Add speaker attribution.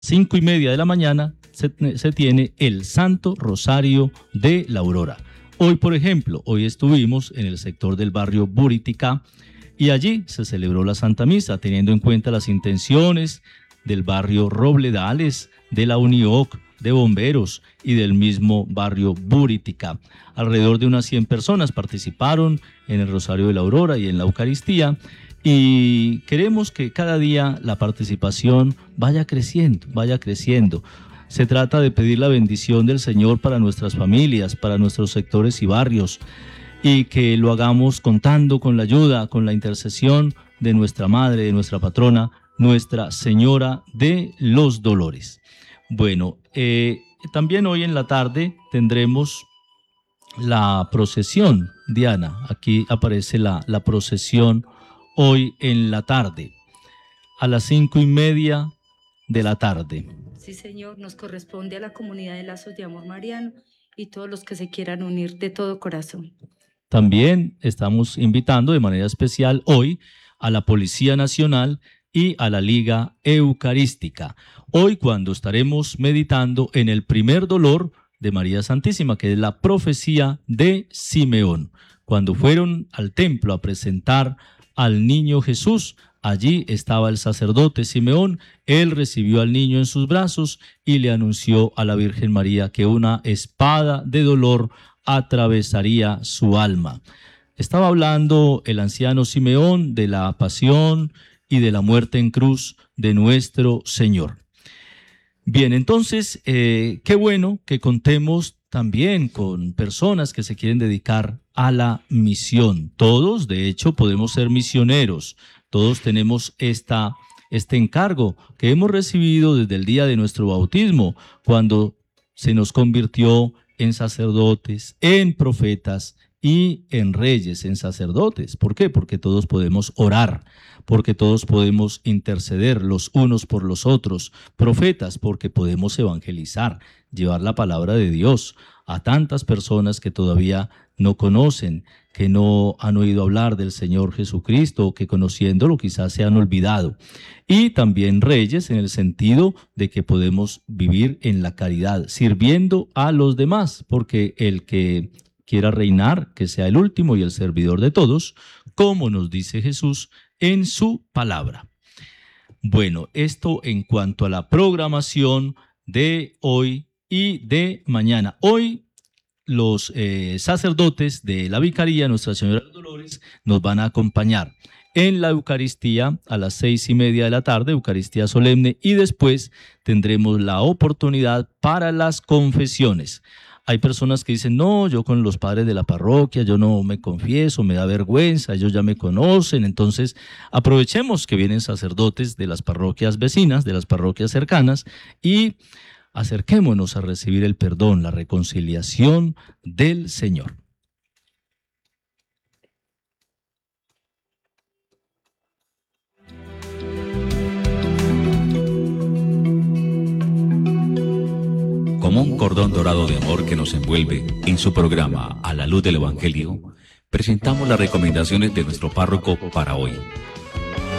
Speaker 1: 5:30 de la mañana se tiene el Santo Rosario de la Aurora. Hoy, por ejemplo, hoy estuvimos en el sector del barrio Buritica y allí se celebró la Santa Misa, teniendo en cuenta las intenciones del barrio Robledales, de la UNIOC, de bomberos y del mismo barrio Buritica. Alrededor de unas 100 personas participaron en el Rosario de la Aurora y en la Eucaristía, y queremos que cada día la participación vaya creciendo. Se trata de pedir la bendición del Señor para nuestras familias, para nuestros sectores y barrios, y que lo hagamos contando con la ayuda, con la intercesión de nuestra Madre, de nuestra patrona, Nuestra Señora de los Dolores. Bueno, también hoy en la tarde tendremos la procesión, Diana. Aquí aparece la procesión hoy en la tarde, a las 5:30 de la tarde.
Speaker 2: Sí, Señor, nos corresponde a la comunidad de Lazos de Amor Mariano y todos los que se quieran unir de todo corazón.
Speaker 1: También estamos invitando de manera especial hoy a la Policía Nacional y a la Liga Eucarística. Hoy, cuando estaremos meditando en el primer dolor de María Santísima, que es la profecía de Simeón. Cuando fueron al templo a presentar al niño Jesús, allí estaba el sacerdote Simeón. Él recibió al niño en sus brazos y le anunció a la Virgen María que una espada de dolor atravesaría su alma. Estaba hablando el anciano Simeón de la pasión y de la muerte en cruz de nuestro Señor. Bien, entonces, qué bueno que contemos también con personas que se quieren dedicar a la misión. Todos, de hecho, podemos ser misioneros. Todos tenemos este encargo que hemos recibido desde el día de nuestro bautismo, cuando se nos convirtió en sacerdotes, en profetas y en reyes, en sacerdotes. ¿Por qué? Porque todos podemos orar, porque todos podemos interceder los unos por los otros. Profetas, porque podemos evangelizar, llevar la palabra de Dios a tantas personas que todavía no conocen, que no han oído hablar del Señor Jesucristo, o que conociéndolo quizás se han olvidado. Y también reyes, en el sentido de que podemos vivir en la caridad, sirviendo a los demás, porque el que quiera reinar, que sea el último y el servidor de todos, como nos dice Jesús en su palabra. Bueno, esto en cuanto a la programación de hoy y de mañana. Hoy los sacerdotes de la Vicaría Nuestra Señora de los Dolores nos van a acompañar en la Eucaristía a las 6:30 de la tarde, Eucaristía solemne, y después tendremos la oportunidad para las confesiones. Hay personas que dicen, no, yo con los padres de la parroquia, yo no me confieso, me da vergüenza, ellos ya me conocen. Entonces, aprovechemos que vienen sacerdotes de las parroquias vecinas, de las parroquias cercanas, y acerquémonos a recibir el perdón, la reconciliación del Señor.
Speaker 3: Como un cordón dorado de amor que nos envuelve, en su programa A la Luz del Evangelio, presentamos las recomendaciones de nuestro párroco para hoy.